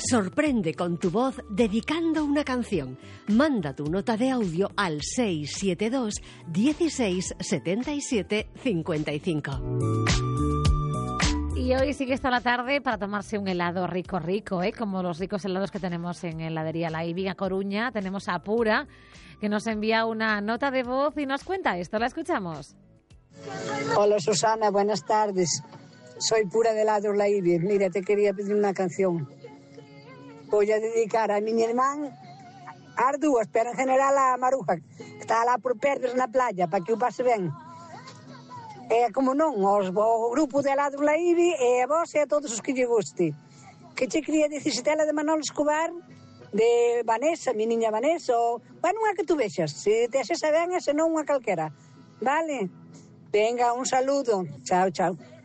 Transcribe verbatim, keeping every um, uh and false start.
Sorprende con tu voz dedicando una canción. Manda tu nota de audio al seis siete dos, dieciséis, setenta y siete, cincuenta y cinco. Y hoy sí que está la tarde para tomarse un helado rico, rico, ¿eh? Como los ricos helados que tenemos en heladería La Ibi a Coruña. Tenemos a Pura, que nos envía una nota de voz y nos cuenta esto. La escuchamos. Hola Susana, buenas tardes. Soy Pura de Helados La Ibi. Mira, te quería pedir una canción. Voy a dedicar a mi irmán as dúas, pero en general a Maruja, que está lá por perder na playa, para que o pase ben. E como non, os, o grupo de Helados La Ibi e a vos e a todos os que lle guste. Que che quería dicir Xitela de Manolo Escobar, de Vanessa, mi niña Vanessa, ou, bueno, unha que tú vexas, se te esa ben e se non unha calquera. Vale? Venga, un saludo. Chao, chao.